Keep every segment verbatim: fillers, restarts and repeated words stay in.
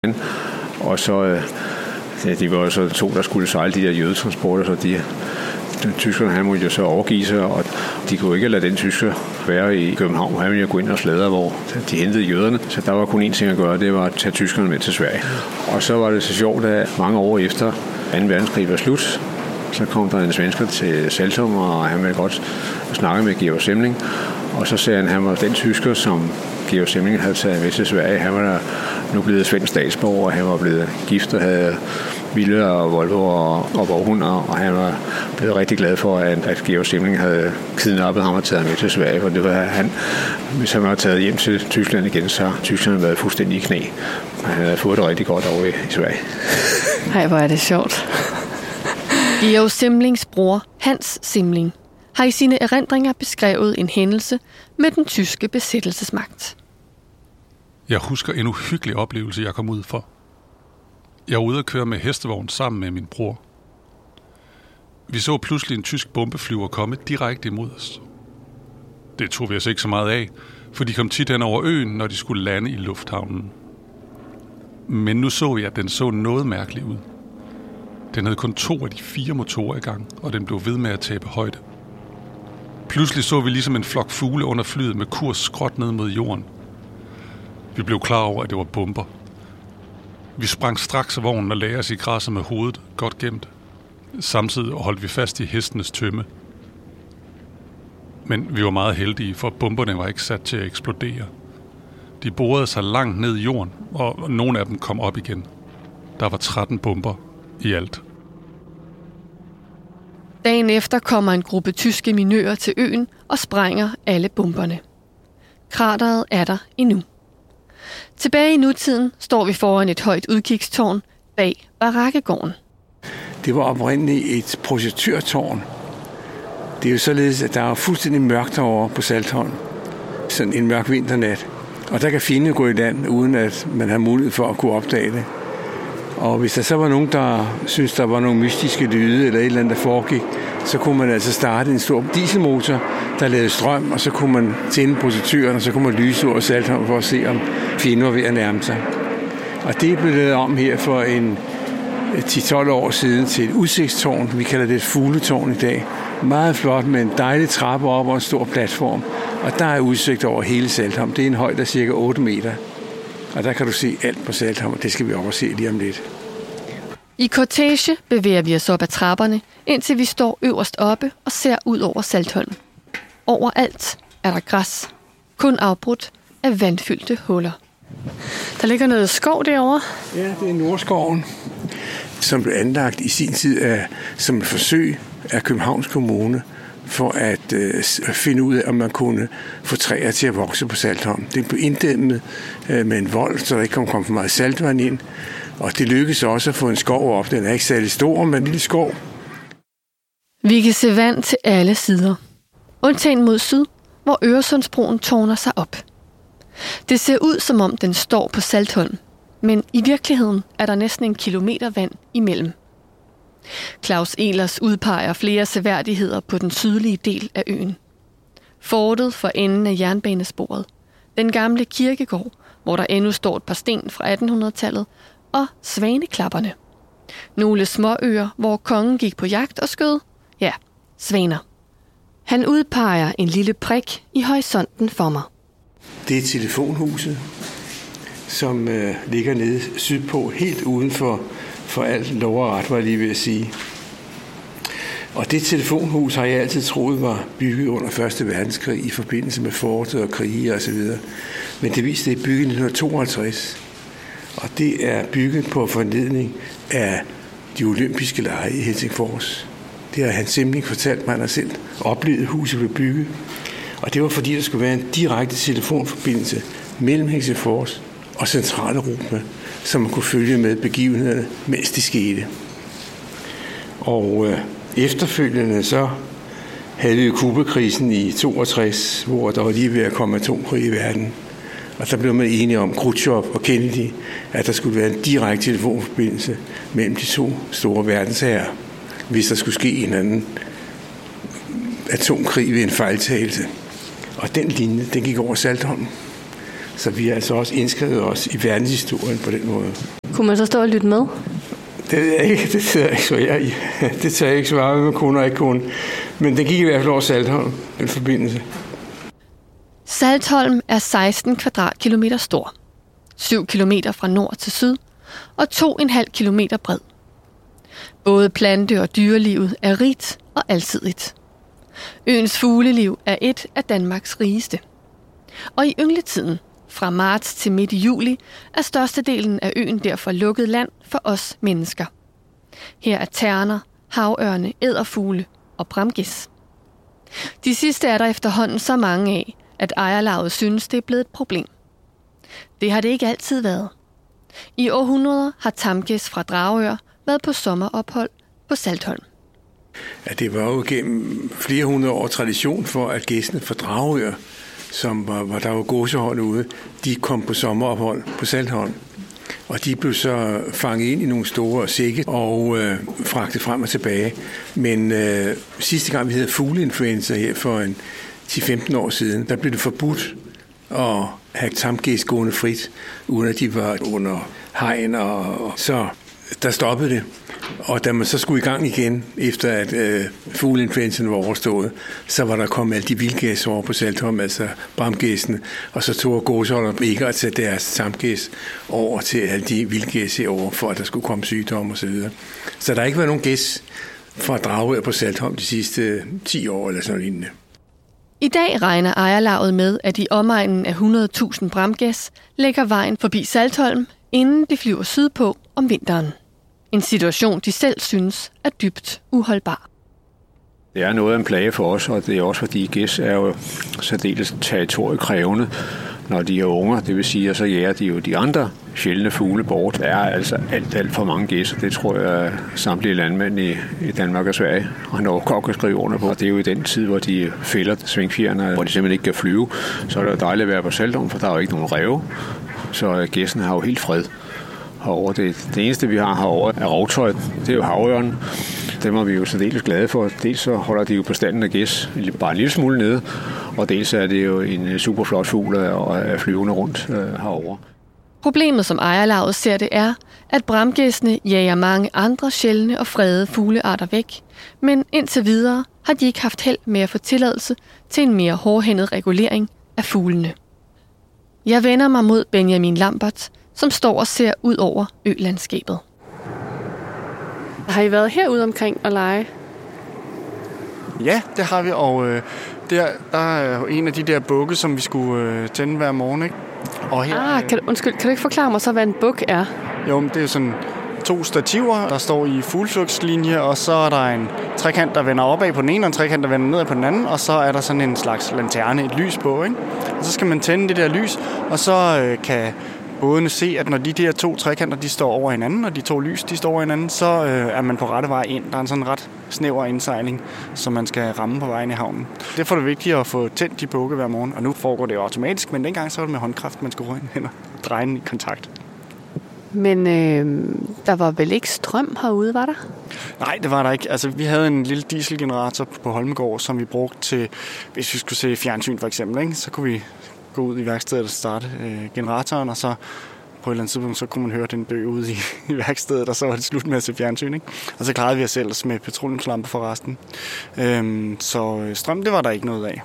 Og så, ja, de var jo så to, der skulle sejle de der jødetransporter, så de, de tyskerne, han måtte jo så overgive sig, og de kunne ikke lade den tysker være i København. Han ville jo gå ind og sladre, hvor de hentede jøderne, så der var kun én ting at gøre, det var at tage tyskerne med til Sverige. Og så var det så sjovt, at mange år efter anden verdenskrig var slut, så kom der en svensker til Saltum, og han ville godt snakke med Georg Semling, og så sagde han, at han var den tysker, som Georg Semling havde taget med til Sverige. Han var nu blevet svensk statsborger, og han var blevet gift og havde Ville og Volvo og, og Vorhunder, og han var blevet rigtig glad for, at, at Georg Semling havde kidnappet ham og taget med til Sverige, for det var han, hvis han var taget hjem til Tyskland igen, så havde Tyskland været fuldstændig i knæ. Han havde fået det rigtig godt over i, i Sverige. Nej, hvor er det sjovt. Georg Semlings bror, Hans Semling, har i sine erindringer beskrevet en hændelse med den tyske besættelsesmagt. Jeg husker en uhyggelig oplevelse, jeg kom ud for. Jeg var ude at køre med hestevogn sammen med min bror. Vi så pludselig en tysk bombeflyver komme direkte imod os. Det tog vi os ikke så meget af, for de kom tit hen over øen, når de skulle lande i lufthavnen. Men nu så jeg, at den så noget mærkelig ud. Den havde kun to af de fire motorer i gang, og den blev ved med at tabe højde. Pludselig så vi ligesom en flok fugle under flyet med kurs skråt ned mod jorden. Vi blev klar over, at det var bomber. Vi sprang straks af vognen og lagde os i græsset med hovedet godt gemt. Samtidig holdt vi fast i hestenes tømme. Men vi var meget heldige, for bomberne var ikke sat til at eksplodere. De borede sig langt ned i jorden, og nogle af dem kom op igen. Der var tretten bomber i alt. Dagen efter kommer en gruppe tyske minører til øen og sprænger alle bomberne. Krateret er der endnu. Tilbage i nutiden står vi foran et højt udkigstårn bag Barakkegården. Det var oprindeligt et projektørtårn. Det er jo således, at der er fuldstændig mørkt herovre på Saltholm. Sådan en mørk vinternat. Og der kan fjenden gå i land, uden at man har mulighed for at kunne opdage det. Og hvis der så var nogen, der synes der var nogle mystiske lyde eller et eller andet, der foregik, så kunne man altså starte en stor dieselmotor, der lavede strøm, og så kunne man tænde projektøren, og så kunne man lyse over Saltholm for at se, om fjenden var ved at nærme sig. Og det blev lavet om her for en ti til tolv år siden til et udsigtstårn. Vi kalder det et fugletårn i dag. Meget flot med en dejlig trappe op og en stor platform. Og der er udsigt over hele Saltholm. Det er en højde af cirka otte meter. Og der kan du se alt på Saltholm, og det skal vi op og se lige om lidt. I kortege bevæger vi os op ad trapperne, indtil vi står øverst oppe og ser ud over Saltholm. Overalt er der græs, kun afbrudt af vandfyldte huller. Der ligger noget skov derovre. Ja, det er Nordskoven, som blev anlagt i sin tid af, som et forsøg af Københavns Kommune for at øh, finde ud af, om man kunne få træer til at vokse på Saltholm. Det blev inddæmmet øh, med en vold, så der ikke kom, kom for meget saltvand ind. Og det lykkedes også at få en skov op. Den er ikke særlig stor, men en lille skov. Vi kan se vand til alle sider. Undtagen mod syd, hvor Øresundsbroen tårner sig op. Det ser ud, som om den står på Saltholm, men i virkeligheden er der næsten en kilometer vand imellem. Claus Ehlers udpeger flere seværdigheder på den sydlige del af øen. Fortet for enden af jernbanesporet, den gamle kirkegård, hvor der endnu står et par sten fra attenhundredetallet, og Svaneklapperne. Nogle småøer, hvor kongen gik på jagt og skød, ja, svaner. Han udpeger en lille prik i horisonten for mig. Det er telefonhuset, som øh, ligger nede sydpå, helt uden for, for alt lov og ret, var jeg lige ved at sige. Og det telefonhus har jeg altid troet var bygget under første verdenskrig i forbindelse med fortet og krige osv. Men det viste, det er bygget i nitten tooghalvtreds. Og det er bygget på foranledning af de olympiske lege i Helsingfors. Det har Hans Semling fortalt mig, han har selv oplevet, huset blev bygget. Og det var fordi, der skulle være en direkte telefonforbindelse mellem Helsingfors og Centraleuropa, så man kunne følge med begivenhederne, mens de skete. Og øh, efterfølgende så havde vi jo Kubakrisen i toogtres, hvor der var lige ved at komme atomkrig i verden. Og der blev man enige om, Khrushchev og Kennedy, at der skulle være en direkte telefonforbindelse mellem de to store verdensherrer, hvis der skulle ske en anden atomkrig ved en fejltagelse. Og den linje, den gik over Saltholm. Så vi har altså også indskrevet os i verdenshistorien på den måde. Kunne man så stå og lytte med? Det ved jeg ikke. Det tager jeg ikke svare i. Det tager jeg ikke svare med kone og ikke kone. Men den gik i hvert fald over Saltholm, den forbindelse. Saltholm er seksten kvadratkilometer stor, syv kilometer fra nord til syd og to komma fem kilometer bred. Både plante- og dyrelivet er rigt og alsidigt. Øens fugleliv er et af Danmarks rigeste. Og i yngletiden, fra marts til midt i juli, er størstedelen af øen derfor lukket land for os mennesker. Her er terner, havørne, edderfugle og bramgæs. De sidste er der efterhånden så mange af, at ejerlaget synes, det er blevet et problem. Det har det ikke altid været. I århundreder har tamgæs fra Dragør været på sommerophold på Saltholm. Ja, det var jo gennem flere hundrede år tradition for, at gæstene fra Dragør, som var, var der var gåsehold ude, de kom på sommerophold på Saltholm. Og de blev så fanget ind i nogle store sække og øh, fragtet frem og tilbage. Men øh, sidste gang vi havde fugleinfluenza her for en ti til femten år siden, der blev det forbudt at have tamgæs gående frit, uden at de var under hegn, og, og så der stoppede det. Og da man så skulle i gang igen, efter at øh, fugleinfluenzaen var overstået, så var der kommet alle de vildgæs over på Saltholm, altså bramgæsene, og så tog gåseholderne ikke at tage deres tamgæs over til alle de vildgæs herovre, for at der skulle komme sygdom og så videre. Så der har ikke været nogen gæs fra Dragør på Saltholm de sidste ti år eller sådan lignende. I dag regner ejerlaget med, at i omegnen af hundrede tusind bramgæs lægger vejen forbi Saltholm, inden de flyver sydpå om vinteren. En situation, de selv synes er dybt uholdbar. Det er noget af en plage for os, og det er også fordi gæs er jo særdeles territoriekrævende, når de er unger. Det vil sige, at så jager de jo de andre sjældne fugle bort. Der er altså alt, alt for mange gæs, og det tror jeg samtlige landmænd i, i Danmark og Sverige har nok godt kan skrive under på. Og det er jo i den tid, hvor de fælder svingfjerner, hvor de simpelthen ikke kan flyve. Så er det jo dejligt at være på Saltholm, for der er jo ikke nogen ræve. Så gæssene har jo helt fred herovre. Det, det eneste, vi har herovre, er rovtøj. Det er jo havørnen. Dem er vi jo særdeles glade for. Dels så holder de jo på standen af gæs bare en lille smule nede, og dels er det jo en super flot fugl og er flyvende rundt øh, herovre. Problemet, som ejerlaget ser det, er, at bramgæsene jager mange andre sjældne og fredede fuglearter væk, men indtil videre har de ikke haft held med at få tilladelse til en mere hårdhændet regulering af fuglene. Jeg vender mig mod Benjamin Lambert, som står og ser ud over ølandskabet. Har I været herude omkring og lege? Ja, det har vi, og øh, der, der er jo en af de der bukke, som vi skulle øh, tænde hver morgen, ikke? Og her, ah, kan du, undskyld, kan du ikke forklare mig så, hvad en buk er? Jo, men det er jo sådan to stativer, der står i fugleflugtslinje, og så er der en trekant, der vender opad på den ene, og en trekant, der vender nedad på den anden, og så er der sådan en slags lanterne, et lys på, ikke? Og så skal man tænde det der lys, og så øh, kan bådene se, at når de der to trekanter, de står over hinanden, og de to lys, de står over hinanden, så øh, er man på rette vej ind. Der er en sådan ret snæver indsejling, som man skal ramme på vejen i havnen. Derfor er det vigtigt at få tændt de bukke hver morgen, og nu foregår det jo automatisk, men dengang så var det med håndkraft, man skulle hen og dreje den i kontakt. Men øh, der var vel ikke strøm herude, var der? Nej, det var der ikke. Altså, vi havde en lille dieselgenerator på Holmegård, som vi brugte til, hvis vi skulle se fjernsyn for eksempel, ikke? Så kunne vi gå ud i værkstedet og starte øh, generatoren, og så på et eller andet tidspunkt, så kunne man høre den dø ude i, i værkstedet, og så var det slut med at se fjernsyn, ikke? Og så klarede vi os ellers med petroleumslamper for resten. Øhm, så strøm, det var der ikke noget af.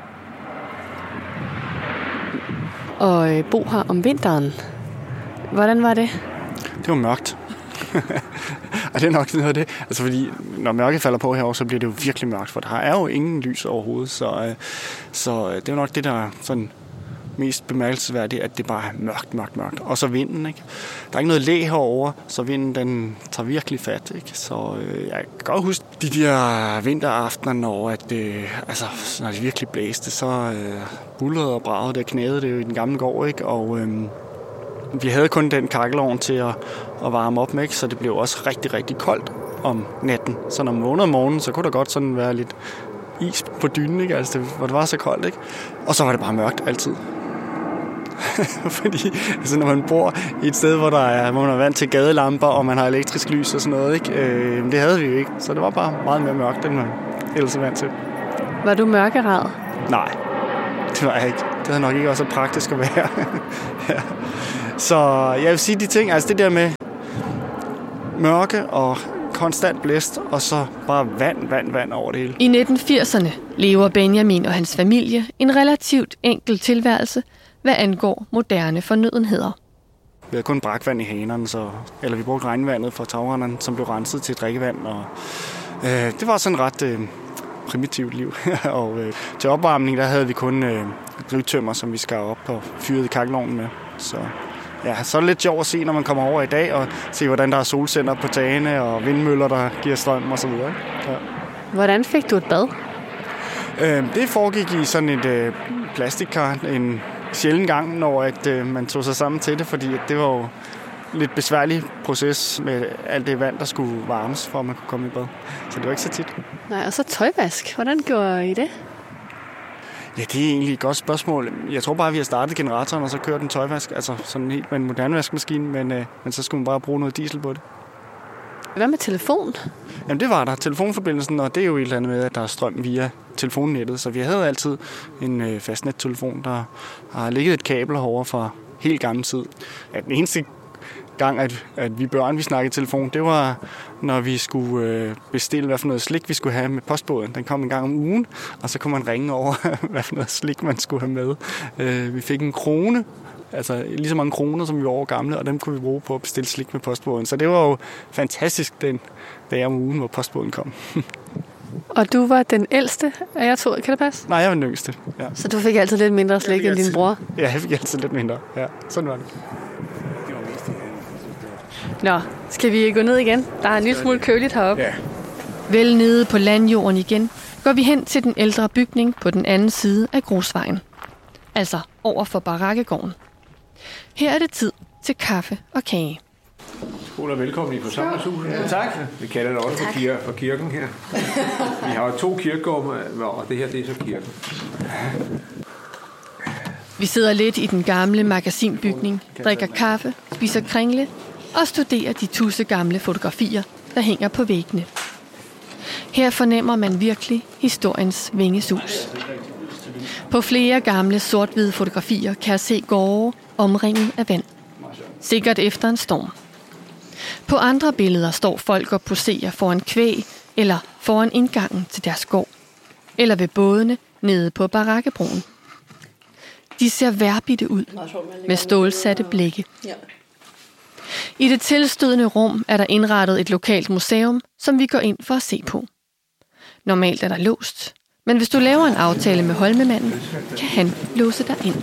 Og øh, bo her om vinteren. Hvordan var det? Det var mørkt. Og det er nok noget af det. Altså fordi, når mørket falder på herovre, så bliver det jo virkelig mørkt, for der er jo ingen lys overhovedet. Så, øh, så det er jo nok det, der er sådan mest bemærkelsesværdigt, at det bare er mørkt, mørkt, mørkt. Og så vinden, ikke? Der er ikke noget læ herovre, så vinden, den tager virkelig fat, ikke? Så øh, jeg kan godt huske de der vinteraftener, når, at, øh, altså, når det virkelig blæste, så øh, bullrede og bragede det, knæede det jo i den gamle gård, ikke? Og øh, vi havde kun den kakkelovn til at, at varme op med, ikke? Så det blev også rigtig, rigtig koldt om natten. Så når man vågnede om morgenen, så kunne der godt sådan være lidt is på dynen, ikke? Altså, det, hvor det var så koldt, ikke? Og så var det bare mørkt altid. Fordi altså, når man bor i et sted, hvor, der er, hvor man er vant til gadelamper, og man har elektrisk lys og sådan noget, ikke? Øh, det havde vi jo ikke. Så det var bare meget mere mørkt, end man ellers er vant til. Var du mørkeræd? Nej, det var jeg ikke. Det havde nok ikke også så praktisk at være. Ja. Så jeg vil sige de ting, altså det der med mørke og konstant blæst, og så bare vand, vand, vand over det hele. I nitten firserne lever Benjamin og hans familie en relativt enkel tilværelse, hvad angår moderne fornødenheder. Vi havde kun brakvand i hanerne, så, eller vi brugte regnvandet fra tagrenderne, som blev renset til drikkevand. Og, øh, det var sådan ret øh, primitivt liv. og øh, til opvarmning, der havde vi kun øh, drivtømmer, som vi skar op og fyrede i kakkelovnen med. Så ja, så er det lidt sjovt at se, når man kommer over i dag, og se, hvordan der er solceller på tagene, og vindmøller, der giver strøm og så videre. Ja. Hvordan fik du et bad? Øh, det foregik i sådan et øh, plastikkar, en sjælden gang, når at, øh, man tog sig sammen til det, fordi det var jo en lidt besværlig proces med alt det vand, der skulle varmes, for at man kunne komme i bad. Så det var ikke så tit. Nej, og så tøjvask. Hvordan gjorde I det? Ja, det er egentlig et godt spørgsmål. Jeg tror bare, at vi har startet generatoren, og så kørte en tøjvask, altså sådan helt med en moderne vaskemaskine, men, øh, men så skulle man bare bruge noget diesel på det. Hvad med telefon? Jamen det var der. Telefonforbindelsen, og det er jo et eller andet med, at der er strøm via telefonnettet, så vi havde altid en øh, fastnettelefon, der har ligget et kabel herovre fra helt gammel tid. Ja, den eneste gang, at, at vi børn vi snakkede telefon, det var, når vi skulle øh, bestille, hvad for noget slik vi skulle have med postbåden. Den kom en gang om ugen, og så kunne man ringe over, hvad for noget slik man skulle have med. Øh, vi fik en krone, altså lige så mange kroner, som vi var over gamle, og dem kunne vi bruge på at bestille slik med postbåden. Så det var jo fantastisk den dag om ugen, hvor postbåden kom. Og du var den ældste af jer to, kan det passe? Nej, jeg var den yngste, ja. Så du fik altid lidt mindre slik end din bror? Ja, jeg fik altid lidt mindre, ja. Sådan var det. Nå, skal vi gå ned igen? Der er en lille smule køligt heroppe. Ja. Vel nede på landjorden igen, går vi hen til den ældre bygning på den anden side af grusvejen. Altså over for barakkegården. Her er det tid til kaffe og kage. Skål og velkommen i forsamlingshuset. Ja, tak. Vi kalder det også for, kir- for kirken her. Vi har to kirkegårde, og det her det er så kirken. Vi sidder lidt i den gamle magasinbygning, drikker kaffe, spiser kringle og studerer de tusse gamle fotografier, der hænger på væggene. Her fornemmer man virkelig historiens vingesus. På flere gamle sort-hvide fotografier kan jeg se gårde omringet af vand. Sikkert efter en storm. På andre billeder står folk og poserer foran kvæg eller foran indgangen til deres gård. Eller ved bådene nede på barakkebroen. De ser værbitte ud med stålsatte blikke. I det tilstødende rum er der indrettet et lokalt museum, som vi går ind for at se på. Normalt er der låst, men hvis du laver en aftale med Holmemanden, kan han låse dig ind.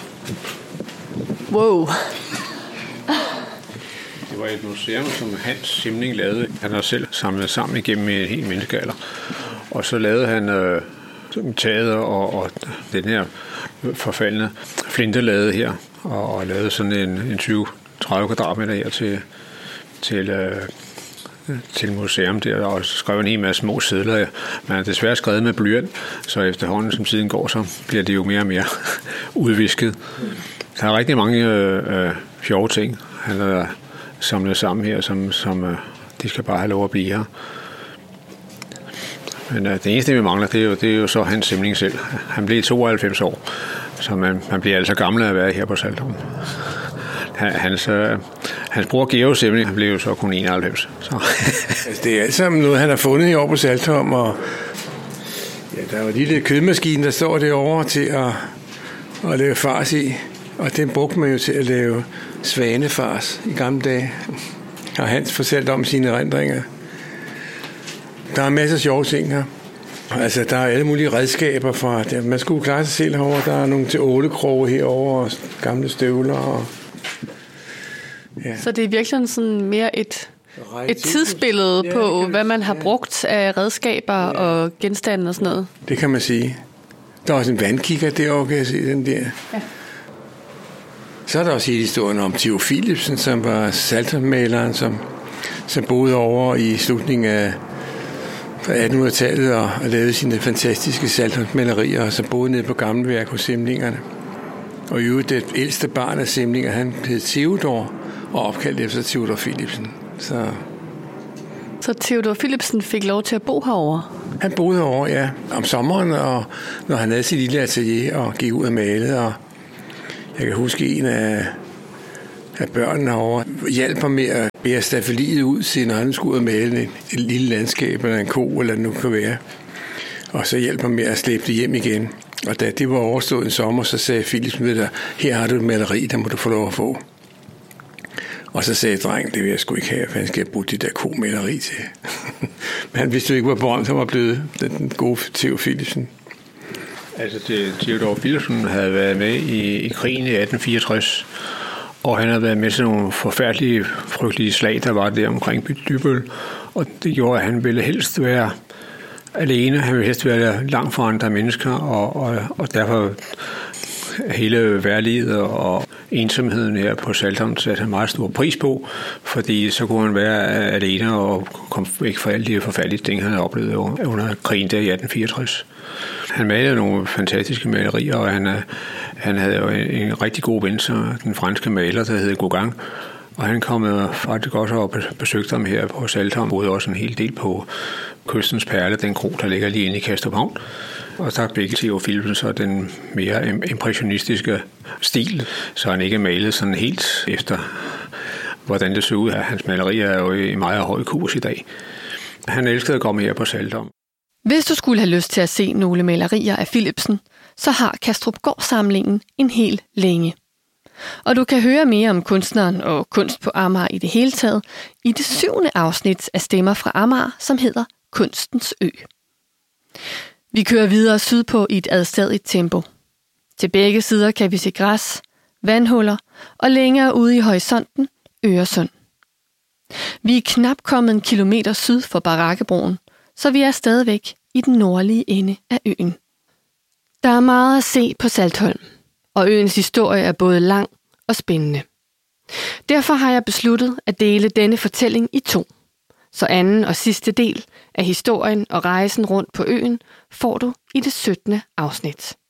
Wow. Det var et museum, som Hans Simling lavede. Han har selv samlet sammen igennem en hel menneskealder. Og så lavede han øh, taget og, og den her forfaldende flintelade her, og, og lavede sådan en, en tyve til tredive kvadratmeter her til, til, øh, til museum der, og skrev en hel masse små sedler. Man har desværre skrevet med blyant, så efterhånden som tiden går, så bliver det jo mere og mere udvisket. Der er rigtig mange øh, øh, sjove ting, han har samlet sammen her, som, som øh, de skal bare have lov at blive her. Men øh, det eneste, vi mangler, det er jo, det er jo så Hans Simling selv. Han blev tooghalvfems år, så man, man bliver altså gammel at være her på Saltholm. Hans, øh, hans bror Georg Simling blev jo så kun enoghalvfems. Så. Altså, det er alt sammen noget, han har fundet i år på Saltholm, og ja, der er jo en lille kødmaskine, der står derovre til at, at lave fars i, og den brugte man jo til at lave svanefars i gamle dage. Har Hans fortalt om sine erindringer. Der er masser af sjove ting her. Altså, der er alle mulige redskaber fra, der, man skulle klare sig selv herovre. Der er nogle til otte kroge herovre, og gamle støvler. Og, ja. Så det er virkelig sådan mere et, et tidsbillede ja, på, hvad man har brugt af redskaber ja. og genstande og sådan noget. Det kan man sige. Der er også en vandkigger derovre, kan jeg se den der. Ja. Så er der også historien om Theo Philipsen, som var saltermaleren, som, som boede over i slutningen af attenhundredetallet og, og lavede sine fantastiske saltermalerier, og som boede nede på Gammelværk hos Simlingerne. Og i øvrigt, det ældste barn af Simlinger, han hed Theodor, og opkaldt efter Theodor Philipsen. Så, Så Theodor Philipsen fik lov til at bo herovre? Han boede herovre, ja, om sommeren, og når han havde sit lille atelier og gik ud og malede. Og jeg kan huske en af, af børnene herovre hjalp ham med at bære stafeliet ud til, når han skulle ud og male et, et lille landskab eller en ko, eller det nu kan være. Og så hjalp ham med at slæbe det hjem igen. Og da det var overstået en sommer, så sagde Philipsen ved dig, her har du et maleri, der må du få lov at få. Og så sagde drengen, det vil jeg sgu ikke have, for han skal have brugt de der ko-maleri til. Men han vidste jo ikke, hvor Born som var blevet, den gode Theo Philipsen. Altså, Theodor Philipsen havde været med i, i krigen i atten fireogtres, og han havde været med til nogle forfærdelige, frygtelige slag, der var der omkring Dybbøl, og det gjorde, at han ville helst være alene, han ville helst være langt fra andre mennesker, og, og, og derfor hele værliget og ensomheden her på Saltholm satte han meget stor pris på, fordi så kunne han være alene og komme væk fra alle de forfærdelige ting, han havde oplevet under krigen der i atten fireogtres. Han malede nogle fantastiske malerier, og han, han havde jo en, en rigtig god ven, så den franske maler, der hed Gauguin, og han kom faktisk også og besøgte ham her på Saltholm, boede også en hel del på Kystens Perle, den kro, der ligger lige inde i Kastrup Havn. Og så begge Theo Philipsen så den mere impressionistiske stil, så han ikke malede sådan helt efter, hvordan det så ud. Hans malerier er jo i meget høj kurs i dag. Han elskede at komme her på Saltholm. Hvis du skulle have lyst til at se nogle malerier af Philipsen, så har Kastrupgård-samlingen en hel længe. Og du kan høre mere om kunstneren og kunst på Amager i det hele taget i det syvende afsnit af Stemmer fra Amager, som hedder Kunstens Ø. Vi kører videre sydpå i et adstadigt tempo. Til begge sider kan vi se græs, vandhuller og længere ude i horisonten Øresund. Vi er knap kommet en kilometer syd for Barakkebroen, så vi er stadigvæk i den nordlige ende af øen. Der er meget at se på Saltholm, og øens historie er både lang og spændende. Derfor har jeg besluttet at dele denne fortælling i to. Så anden og sidste del af historien og rejsen rundt på øen får du i det syttende afsnit.